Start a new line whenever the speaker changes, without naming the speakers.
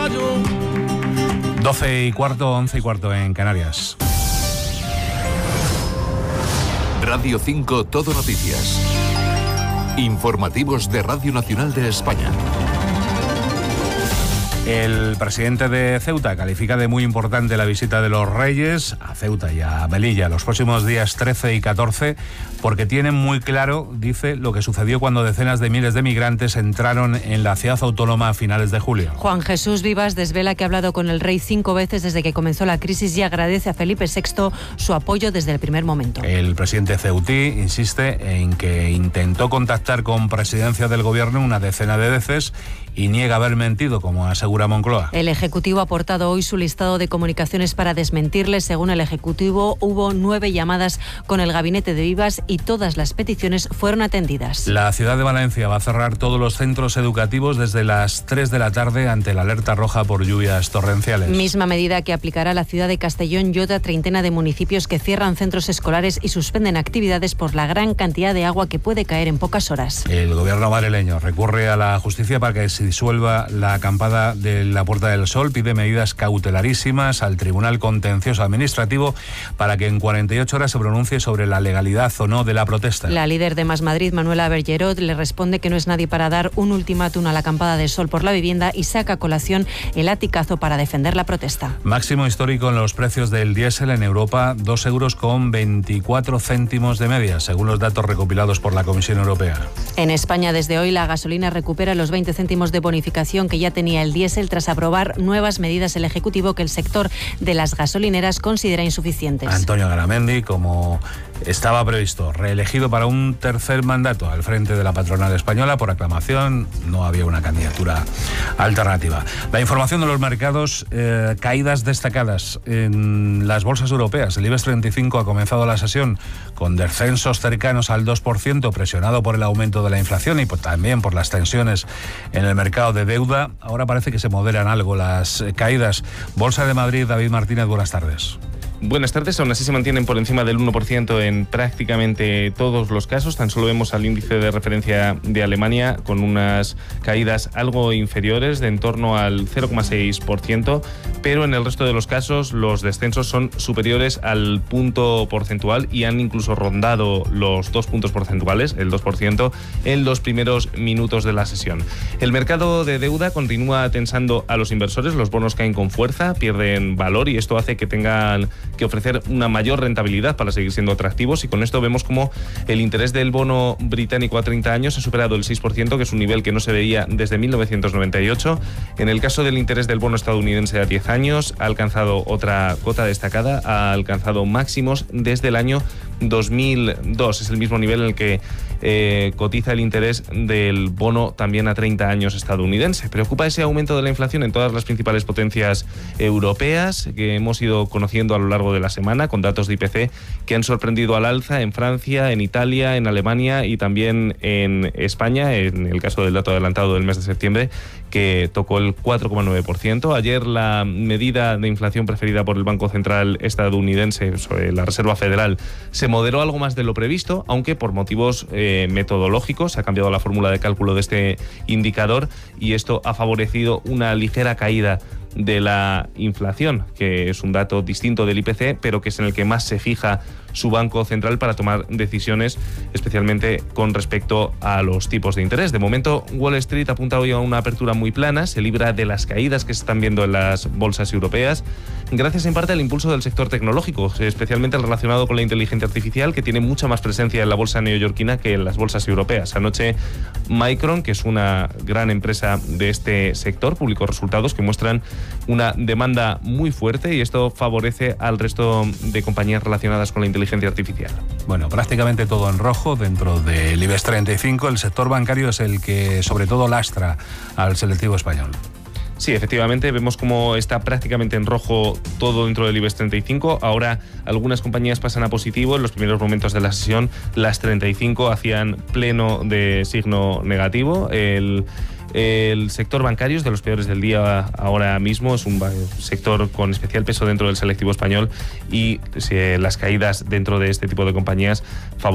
12:15, 11:15 en Canarias.
Radio 5 Todo Noticias. Informativos de Radio Nacional de España.
El presidente de Ceuta califica de muy importante la visita de los Reyes a Ceuta y a Melilla los próximos días 13 y 14 porque tienen muy claro, dice, lo que sucedió cuando decenas de miles de migrantes entraron en la ciudad autónoma a finales de julio.
Juan Jesús Vivas desvela que ha hablado con el rey 5 veces desde que comenzó la crisis y agradece a Felipe VI su apoyo desde el primer momento.
El presidente ceutí insiste en que intentó contactar con presidencia del gobierno una decena de veces y niega haber mentido, como asegura Moncloa.
El Ejecutivo ha aportado hoy su listado de comunicaciones para desmentirle. Según el Ejecutivo, hubo 9 llamadas con el gabinete de Vivas y todas las peticiones fueron atendidas.
La ciudad de Valencia va a cerrar todos los centros educativos desde las 3 de la tarde ante la alerta roja por lluvias torrenciales.
Misma medida que aplicará la ciudad de Castellón y otra treintena de municipios que cierran centros escolares y suspenden actividades por la gran cantidad de agua que puede caer en pocas horas.
El gobierno madrileño recurre a la justicia para que se disuelva la acampada de la Puerta del Sol, pide medidas cautelarísimas al Tribunal Contencioso Administrativo para que en 48 horas se pronuncie sobre la legalidad o no de la protesta.
La líder de Más Madrid, Manuela Bergerot, le responde que no es nadie para dar un ultimátum a la acampada del Sol por la vivienda y saca a colación el aticazo para defender la protesta.
Máximo histórico en los precios del diésel en Europa, 2,24 euros de media, según los datos recopilados por la Comisión Europea.
En España, desde hoy, la gasolina recupera los 20 céntimos de bonificación que ya tenía el diésel tras aprobar nuevas medidas el Ejecutivo que el sector de las gasolineras considera insuficientes.
Antonio Garamendi, como estaba previsto, reelegido para un tercer mandato al frente de la patronal española por aclamación, no había una candidatura alternativa. La información de los mercados, caídas destacadas en las bolsas europeas. El IBEX 35 ha comenzado la sesión con descensos cercanos al 2%, presionado por el aumento de la inflación y también por las tensiones en el mercado de deuda. Ahora parece que se moderan algo las caídas. Bolsa de Madrid, David Martínez, buenas tardes.
Buenas tardes, aún así se mantienen por encima del 1% en prácticamente todos los casos. Tan solo vemos al índice de referencia de Alemania con unas caídas algo inferiores de en torno al 0,6%, pero en el resto de los casos los descensos son superiores al punto porcentual y han incluso rondado los 2 puntos porcentuales, el 2%, en los primeros minutos de la sesión. El mercado de deuda continúa tensando a los inversores, los bonos caen con fuerza, pierden valor y esto hace que tengan que ofrecer una mayor rentabilidad para seguir siendo atractivos y con esto vemos como el interés del bono británico a 30 años ha superado el 6%, que es un nivel que no se veía desde 1998. En el caso del interés del bono estadounidense a 10 años ha alcanzado otra cota destacada, ha alcanzado máximos desde el año 2002. Es el mismo nivel en el que cotiza el interés del bono también a 30 años estadounidense. Preocupa ese aumento de la inflación en todas las principales potencias europeas que hemos ido conociendo a lo largo de la semana, con datos de IPC que han sorprendido al alza en Francia, en Italia, en Alemania y también en España, en el caso del dato adelantado del mes de septiembre, que tocó el 4,9%. Ayer la medida de inflación preferida por el Banco Central estadounidense, sobre la Reserva Federal, se moderó algo más de lo previsto, aunque por motivos metodológicos ha cambiado la fórmula de cálculo de este indicador y esto ha favorecido una ligera caída de la inflación, que es un dato distinto del IPC, pero que es en el que más se fija su Banco Central para tomar decisiones, especialmente con respecto a los tipos de interés. De momento, Wall Street apunta hoy a una apertura muy plana, se libra de las caídas que se están viendo en las bolsas europeas, gracias en parte al impulso del sector tecnológico, especialmente el relacionado con la inteligencia artificial, que tiene mucha más presencia en la bolsa neoyorquina que en las bolsas europeas. Anoche, Micron, que es una gran empresa de este sector, publicó resultados que muestran una demanda muy fuerte y esto favorece al resto de compañías relacionadas con la inteligencia artificial.
Bueno, prácticamente todo en rojo dentro del IBEX 35. El sector bancario es el que sobre todo lastra al selectivo español.
Sí, efectivamente, vemos cómo está prácticamente en rojo todo dentro del IBEX 35. Ahora algunas compañías pasan a positivo. En los primeros momentos de la sesión, las 35 hacían pleno de signo negativo. El sector bancario es de los peores del día ahora mismo, es un sector con especial peso dentro del selectivo español y las caídas dentro de este tipo de compañías favorecen